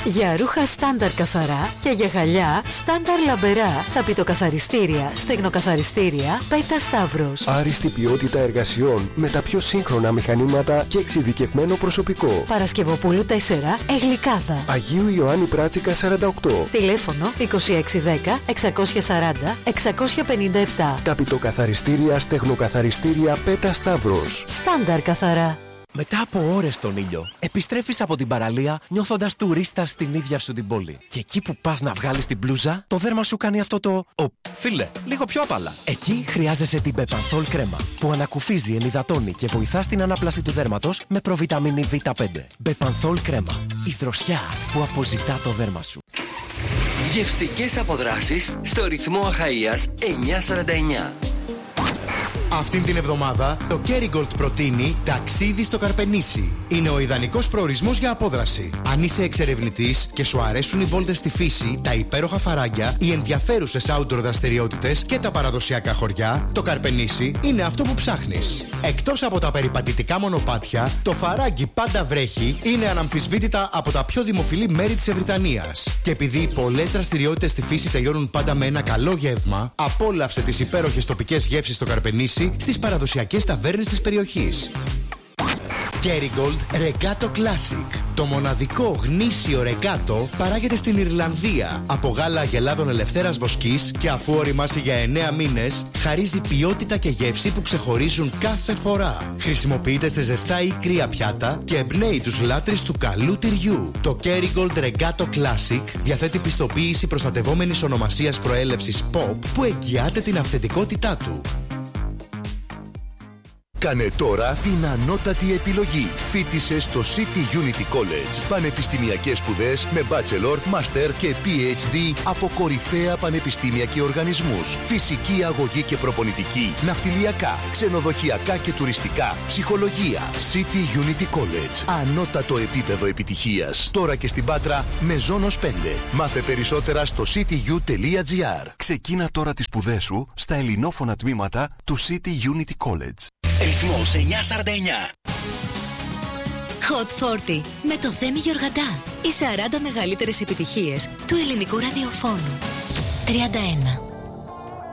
Για ρούχα στάνταρ καθαρά και για χαλιά στάνταρ λαμπερά. Ταπητοκαθαριστήρια, στεγνοκαθαριστήρια, Πέτα Σταύρος. Άριστη ποιότητα εργασιών με τα πιο σύγχρονα μηχανήματα και εξειδικευμένο προσωπικό. Παρασκευοπούλου 4, Εγλικάδα. Αγίου Ιωάννη Πράτσικα 48. Τηλέφωνο 2610 640 657. Ταπητοκαθαριστήρια, στεγνοκαθαριστήρια, Πέτα Σταύρος. Στάνταρ καθαρά. Μετά από ώρες στον ήλιο, επιστρέφεις από την παραλία νιώθοντας τουρίστας στην ίδια σου την πόλη. Και εκεί που πας να βγάλεις την μπλούζα, το δέρμα σου κάνει αυτό το φίλε, λίγο πιο απαλά. Εκεί χρειάζεσαι την Μπεπανθόλ κρέμα, που ανακουφίζει, ενυδατώνει και βοηθά στην ανάπλαση του δέρματος με προβιταμίνη Β5. Μπεπανθόλ κρέμα. Η δροσιά που αποζητά το δέρμα σου. Γευστικές αποδράσεις στο ρυθμό Αχαΐας 949. Αυτήν την εβδομάδα το Kerrygold προτείνει ταξίδι στο Καρπενήσι. Είναι ο ιδανικός προορισμός για απόδραση. Αν είσαι εξερευνητής και σου αρέσουν οι βόλτες στη φύση, τα υπέροχα φαράγγια, οι ενδιαφέρουσες outdoor δραστηριότητες και τα παραδοσιακά χωριά, το Καρπενήσι είναι αυτό που ψάχνεις. Εκτός από τα περιπατητικά μονοπάτια, το φαράγγι πάντα βρέχει είναι αναμφισβήτητα από τα πιο δημοφιλή μέρη της Ευρυτανίας. Και επειδή πολλές δραστηριότητες στη φύση τελειώνουν πάντα με ένα καλό γεύμα, απόλαυσε τις υπέροχες τοπικές γεύσεις στο Καρπενήσι στις παραδοσιακές ταβέρνες της περιοχής. Kerrygold Regato Classic. Το μοναδικό γνήσιο ρεγκάτο παράγεται στην Ιρλανδία από γάλα αγελάδων ελευθέρας βοσκής και αφού οριμάσει για 9 μήνες, χαρίζει ποιότητα και γεύση που ξεχωρίζουν κάθε φορά. Χρησιμοποιείται σε ζεστά ή κρύα πιάτα και εμπνέει τους λάτρεις του καλού τυριού. Το Kerrygold Regato Classic διαθέτει πιστοποίηση προστατευόμενης ονομασίας προέλευσης POP που εγγυάται την αυθεντικότητά του. Κάνε τώρα την ανώτατη επιλογή. Φοίτησε στο City Unity College. Πανεπιστημιακές σπουδές με bachelor, master και PhD από κορυφαία πανεπιστήμια και οργανισμούς. Φυσική αγωγή και προπονητική, ναυτιλιακά, ξενοδοχειακά και τουριστικά, ψυχολογία. City Unity College. Ανώτατο επίπεδο επιτυχίας. Τώρα και στην Πάτρα με Ζώνος 5. Μάθε περισσότερα στο cityu.gr. Ξεκίνα τώρα τις σπουδές σου στα ελληνόφωνα τμήματα του City Unity College. Ρυθμός 949. Hot 40 με το Θέμη Γεωργαντά. Οι 40 μεγαλύτερες επιτυχίες του ελληνικού ραδιοφώνου. 31.